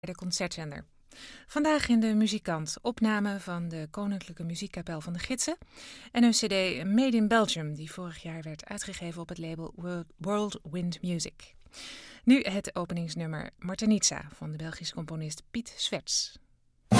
de concertzender. Vandaag in de Muzikant opname van de Koninklijke Muziekkapel van de Gidsen en een cd Made in Belgium die vorig jaar werd uitgegeven op het label World Wind Music. Nu het openingsnummer Martenitsa van de Belgische componist Piet Swerts.